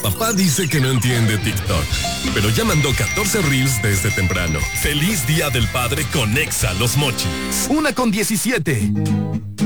Papá dice que no entiende TikTok, pero ya mandó 14 reels desde temprano. Feliz Día del Padre con Exa Los Mochis. 1:17.